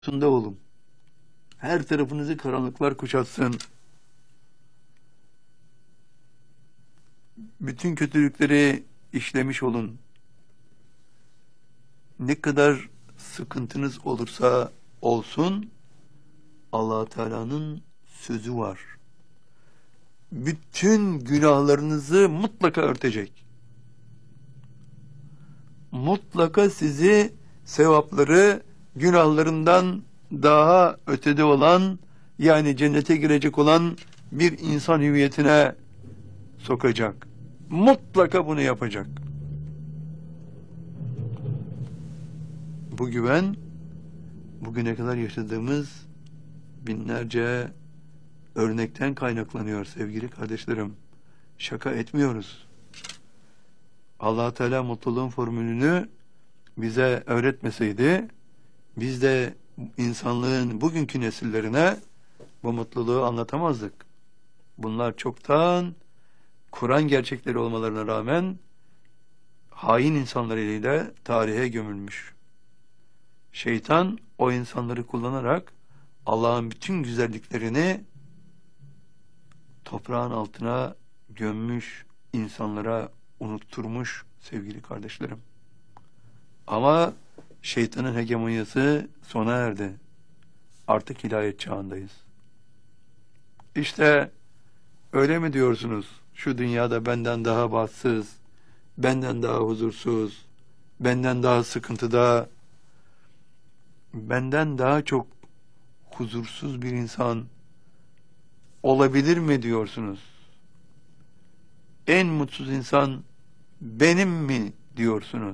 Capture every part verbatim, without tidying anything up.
Tunda olun. Her tarafınızı karanlıklar kuşatsın. Bütün kötülükleri işlemiş olun. Ne kadar sıkıntınız olursa olsun, Allah Teala'nın sözü var. Bütün günahlarınızı mutlaka örtecek. Mutlaka sizi sevapları günahlarından daha ötede olan, yani cennete girecek olan bir insan hüviyetine sokacak. Mutlaka bunu yapacak. Bu güven, bugüne kadar yaşadığımız binlerce örnekten kaynaklanıyor sevgili kardeşlerim. Şaka etmiyoruz. Allah Teala mutluluğun formülünü bize öğretmeseydi, biz de insanlığın bugünkü nesillerine bu mutluluğu anlatamazdık. Bunlar çoktan Kur'an gerçekleri olmalarına rağmen hain insanlar eliyle tarihe gömülmüş. Şeytan o insanları kullanarak Allah'ın bütün güzelliklerini toprağın altına gömmüş, insanlara unutturmuş sevgili kardeşlerim. Ama şeytanın hegemonyası sona erdi. Artık hidayet çağındayız. İşte öyle mi diyorsunuz? Şu dünyada benden daha bahtsız, benden daha huzursuz, benden daha sıkıntıda, benden daha çok huzursuz bir insan olabilir mi diyorsunuz? En mutsuz insan benim mi diyorsunuz?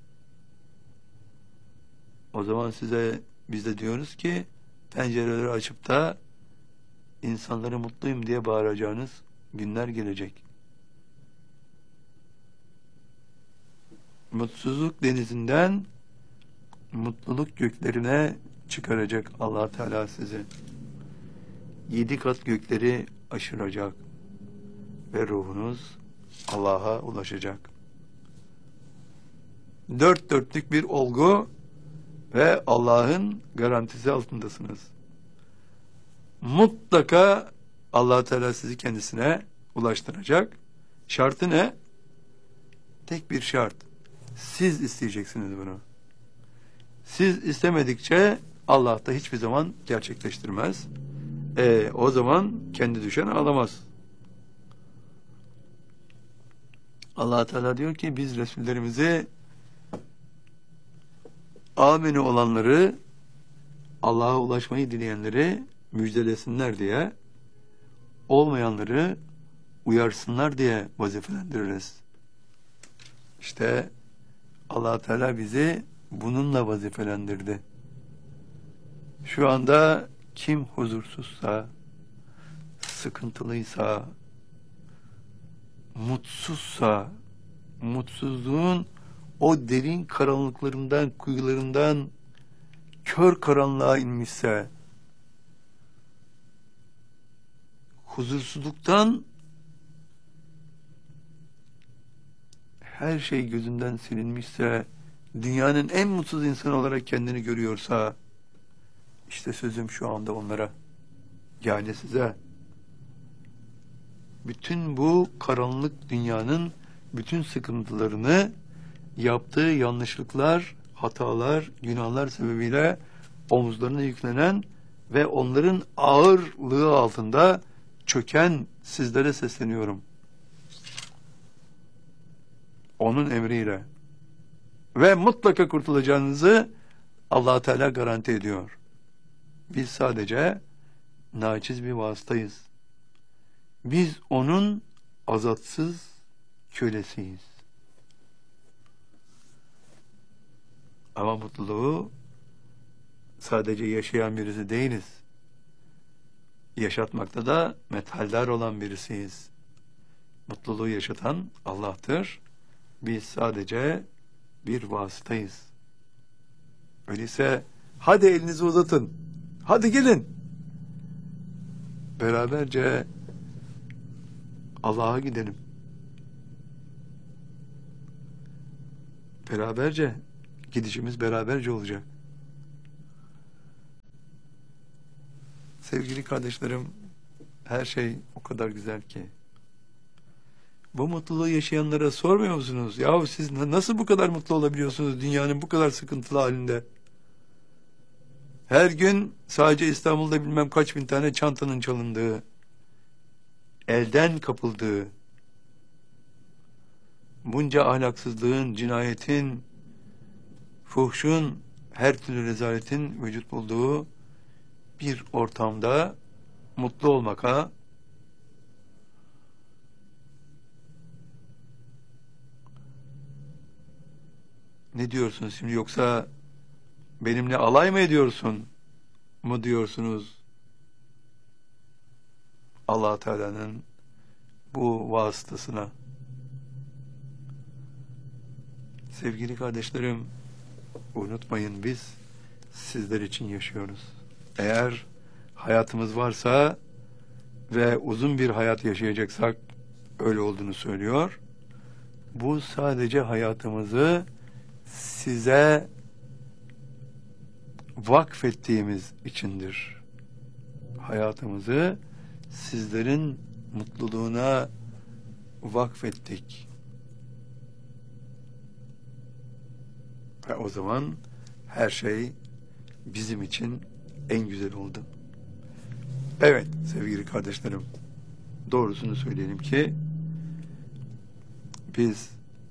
O zaman size biz de diyoruz ki pencereleri açıp da insanları mutluyum diye bağıracağınız günler gelecek. Mutsuzluk denizinden mutluluk göklerine çıkaracak Allah Teala sizi. Yedi kat gökleri aşıracak ve ruhunuz Allah'a ulaşacak. Dört dörtlük bir olgu ve Allah'ın garantisi altındasınız. Mutlaka Allah Teala sizi kendisine ulaştıracak. Şartı ne? Tek bir şart. Siz isteyeceksiniz bunu. Siz istemedikçe Allah da hiçbir zaman gerçekleştirmez. E, o zaman kendi düşen ağlamaz. Allah Teala diyor ki biz Resullerimizi ameni olanları, Allah'a ulaşmayı dileyenleri müjdelesinler diye, olmayanları uyarsınlar diye vazifelendiririz. İşte Allah Teala bizi bununla vazifelendirdi. Şu anda kim huzursuzsa, sıkıntılıysa, mutsuzsa, mutsuzluğun o derin karanlıklarından, kuyularından kör karanlığa inmişse, huzursuzluktan her şey gözünden silinmişse, dünyanın en mutsuz insanı olarak kendini görüyorsa, işte sözüm şu anda onlara, yani size. Bütün bu karanlık dünyanın bütün sıkıntılarını yaptığı yanlışlıklar, hatalar, günahlar sebebiyle omuzlarına yüklenen ve onların ağırlığı altında çöken sizlere sesleniyorum. Onun emriyle. Ve mutlaka kurtulacağınızı Allah Teala garanti ediyor. Biz sadece naçiz bir vasıtayız. Biz onun azatsız kölesiyiz. Ama mutluluğu sadece yaşayan birisi değiliz. Yaşatmakta da methaldar olan birisiyiz. Mutluluğu yaşatan Allah'tır. Biz sadece bir vasıtayız. Öyleyse hadi elinizi uzatın. Hadi gelin. Beraberce Allah'a gidelim. Beraberce gidişimiz beraberce olacak. Sevgili kardeşlerim, her şey o kadar güzel ki. Bu mutluluğu yaşayanlara sormuyor musunuz? Yahu siz nasıl bu kadar mutlu olabiliyorsunuz dünyanın bu kadar sıkıntılı halinde? Her gün sadece İstanbul'da bilmem kaç bin tane çantanın çalındığı, elden kapıldığı, bunca ahlaksızlığın, cinayetin, fuhşun, her türlü rezaletin vücut bulduğu bir ortamda mutlu olmak ha? Ne diyorsunuz şimdi, yoksa benimle alay mı ediyorsun mu diyorsunuz? Allah Teala'nın bu vasıtasına. Sevgili kardeşlerim, unutmayın, biz sizler için yaşıyoruz. Eğer hayatımız varsa ve uzun bir hayat yaşayacaksak, öyle olduğunu söylüyor. Bu sadece hayatımızı size vakfettiğimiz içindir. Hayatımızı sizlerin mutluluğuna vakfettik. Ve o zaman her şey bizim için en güzel oldu. Evet sevgili kardeşlerim, doğrusunu söyleyelim ki biz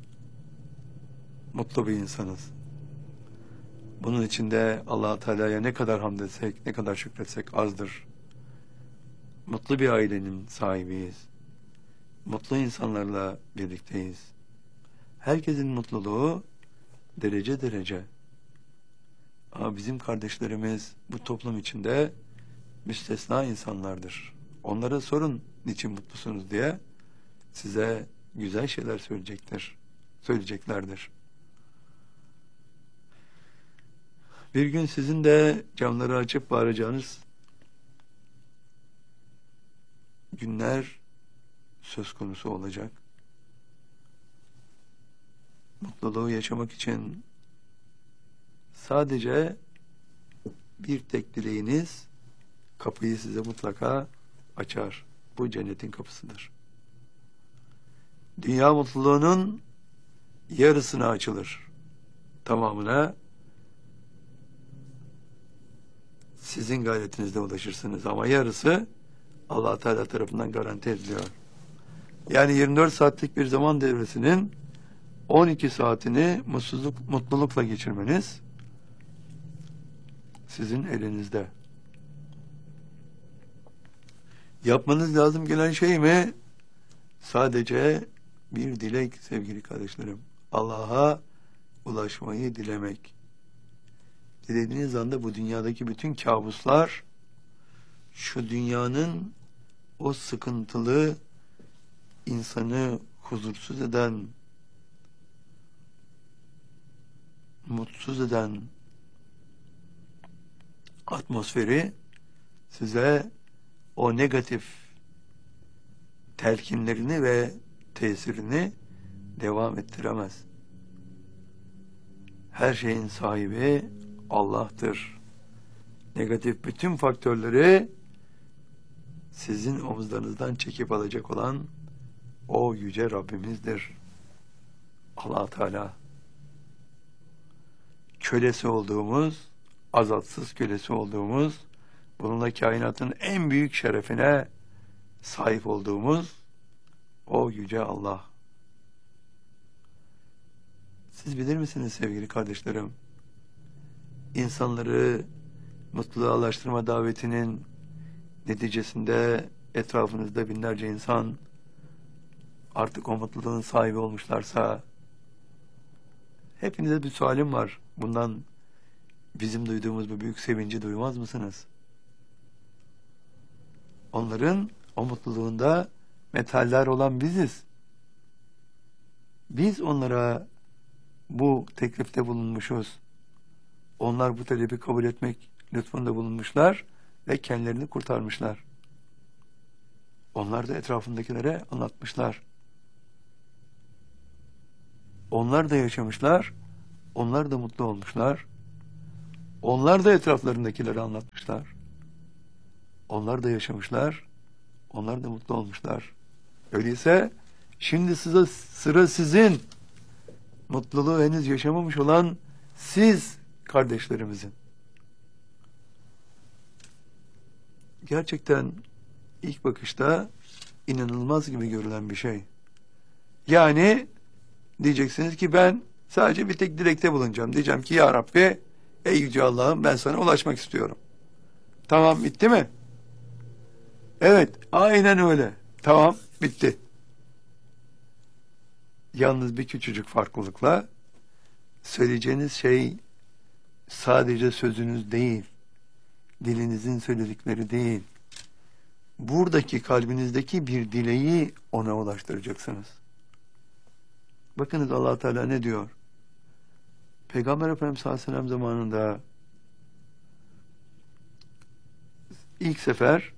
mutlu bir insanız. Bunun içinde Allah Teala'ya ne kadar hamd etsek, ne kadar şükretsek azdır. Mutlu bir ailenin sahibiyiz. Mutlu insanlarla birlikteyiz. Herkesin mutluluğu derece derece. Ama bizim kardeşlerimiz bu toplum içinde müstesna insanlardır. Onlara sorun niçin mutlusunuz diye, size güzel şeyler söyleyecektir. Söyleyeceklerdir. Bir gün sizin de camları açıp bağıracağınız günler söz konusu olacak. Mutluluğu yaşamak için sadece bir tek dileğiniz kapıyı size mutlaka açar. Bu cennetin kapısıdır. Dünya mutluluğunun yarısına açılır. Tamamına sizin gayretinizle ulaşırsınız. Ama yarısı Allah Teala tarafından garanti ediliyor. Yani yirmi dört saatlik bir zaman devresinin on iki saatini mutsuzluk, mutlulukla geçirmeniz sizin elinizde. Yapmanız lazım gelen şey mi? Sadece bir dilek sevgili kardeşlerim. Allah'a ulaşmayı dilemek. Dilediğiniz anda bu dünyadaki bütün kabuslar, şu dünyanın o sıkıntılı, insanı huzursuz eden, mutsuz eden atmosferi size o negatif telkinlerini ve tesirini devam ettiremez. Her şeyin sahibi Allah'tır. Negatif bütün faktörleri sizin omuzlarınızdan çekip alacak olan o yüce Rabbimizdir. Allah Teala. Kölesi olduğumuz, azatsız kölesi olduğumuz, bununla kainatın en büyük şerefine sahip olduğumuz o yüce Allah. Siz bilir misiniz sevgili kardeşlerim? İnsanları mutluluğa ulaştırma davetinin neticesinde etrafınızda binlerce insan artık o mutluluğun sahibi olmuşlarsa, hepinize bir sualim var. Bundan bizim duyduğumuz bu büyük sevinci duymaz mısınız? Onların o mutluluğunda metaller olan biziz. Biz onlara bu teklifte bulunmuşuz. Onlar bu talebi kabul etmek lütfunda bulunmuşlar ve kendilerini kurtarmışlar. Onlar da etrafındakilere anlatmışlar. Onlar da yaşamışlar, onlar da mutlu olmuşlar. Onlar da etraflarındakilere anlatmışlar. Onlar da yaşamışlar, onlar da mutlu olmuşlar. Öyleyse şimdi size sıra sizin. Mutluluğu henüz yaşamamış olan siz kardeşlerimizin. Gerçekten ilk bakışta inanılmaz gibi görülen bir şey. Yani diyeceksiniz ki ben sadece bir tek dilekte bulunacağım. Diyeceğim ki ya Rabbi, ey yüce Allah'ım, ben sana ulaşmak istiyorum. Tamam, bitti mi? Evet, aynen öyle. Tamam, bitti. Yalnız bir küçücük farklılıkla söyleyeceğiniz şey sadece sözünüz değil, dilinizin söyledikleri değil. Buradaki kalbinizdeki bir dileği ona ulaştıracaksınız. Bakınız Allah Teala ne diyor? Peygamber Efendimiz sallallahu aleyhi ve sellem zamanında ilk sefer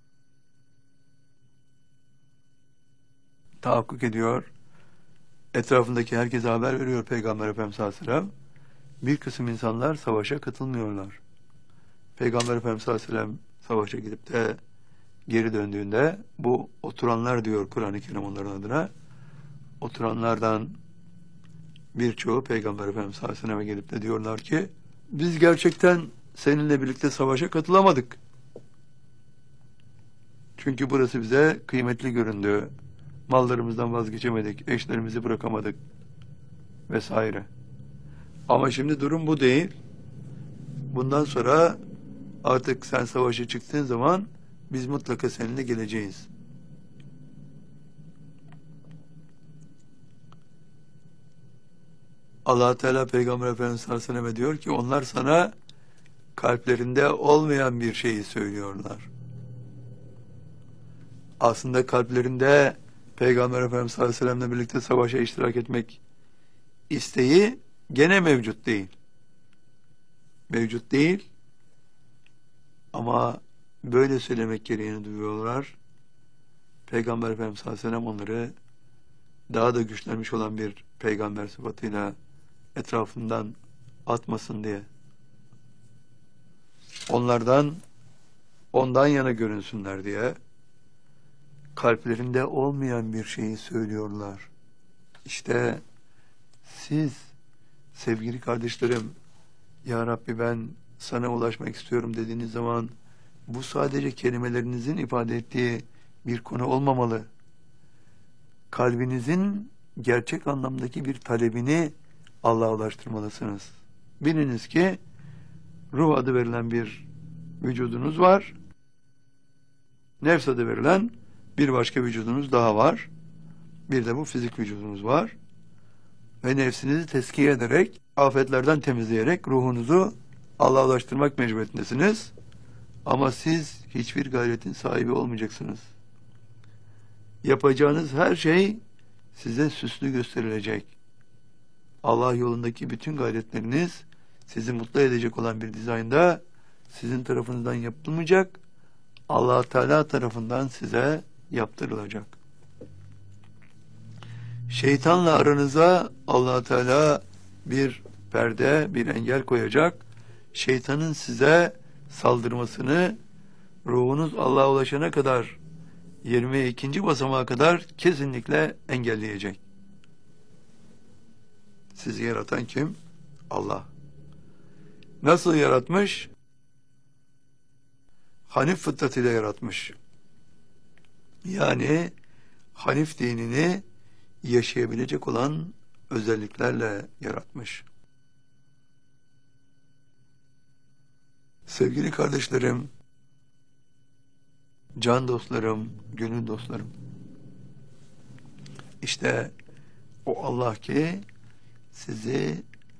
tahakkuk ediyor. Etrafındaki herkese haber veriyor Peygamber Efendimiz sallallahu aleyhi ve sellem. Bir kısım insanlar savaşa katılmıyorlar. Peygamber Efendimiz sallallahu aleyhi ve sellem savaşa gidip de geri döndüğünde bu oturanlar diyor Kur'an-ı Kerim onların adına. Oturanlardan birçoğu Peygamber Efendimiz sallallahu aleyhi ve sellem'e gelip de diyorlar ki biz gerçekten seninle birlikte savaşa katılamadık. Çünkü burası bize kıymetli göründü. Mallarımızdan vazgeçemedik, eşlerimizi bırakamadık vesaire. Ama şimdi durum bu değil. Bundan sonra artık sen savaşa çıktığın zaman biz mutlaka seninle geleceğiz. Allah Teala Peygamber Efendimiz sallallahu aleyhi ve sellem'e diyor ki onlar sana kalplerinde olmayan bir şeyi söylüyorlar. Aslında kalplerinde Peygamber Efendimiz sallallahu aleyhi ve sellem'le birlikte savaşa iştirak etmek isteği gene mevcut değil. Mevcut değil ama böyle söylemek gereğini duyuyorlar. Peygamber Efendimiz sallallahu aleyhi ve sellem onları daha da güçlenmiş olan bir peygamber sıfatıyla etrafından atmasın diye. Onlardan ondan yana görünsünler diye kalplerinde olmayan bir şeyi söylüyorlar. İşte siz sevgili kardeşlerim, ya Rabbi ben sana ulaşmak istiyorum dediğiniz zaman bu sadece kelimelerinizin ifade ettiği bir konu olmamalı. Kalbinizin gerçek anlamdaki bir talebini Allah'a ulaştırmalısınız. Biliniz ki ruh adı verilen bir vücudunuz var. Nefs adı verilen bir başka vücudunuz daha var. Bir de bu fizik vücudunuz var. Ve nefsinizi tezkiye ederek, afetlerden temizleyerek ruhunuzu Allah'a ulaştırmak mecburiyetindesiniz. Ama siz hiçbir gayretin sahibi olmayacaksınız. Yapacağınız her şey size süslü gösterilecek. Allah yolundaki bütün gayretleriniz sizi mutlu edecek olan bir dizaynda sizin tarafınızdan yapılmayacak, Allah Teala tarafından size yaptırılacak. Şeytanla aranıza Allah Teala bir perde, bir engel koyacak. Şeytanın size saldırmasını ruhunuz Allah'a ulaşana kadar yirmi ikinci basamağa kadar kesinlikle engelleyecek. Sizi yaratan kim? Allah. Nasıl yaratmış? Hanif fıtratıyla yaratmış. Yani Hanif dinini yaşayabilecek olan özelliklerle yaratmış. Sevgili kardeşlerim, can dostlarım, gönül dostlarım, İşte o Allah ki sizi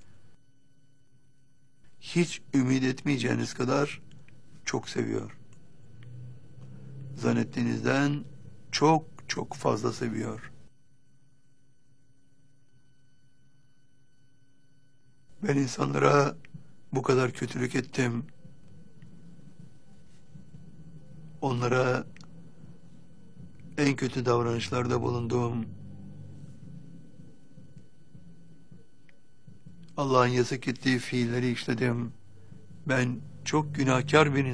hiç ümit etmeyeceğiniz kadar çok seviyor. Zannettiğinizden çok çok fazla seviyor. Ben insanlara bu kadar kötülük ettim. Onlara en kötü davranışlarda bulundum. Allah'ın yasak ettiği fiilleri işledim. Ben çok günahkar bir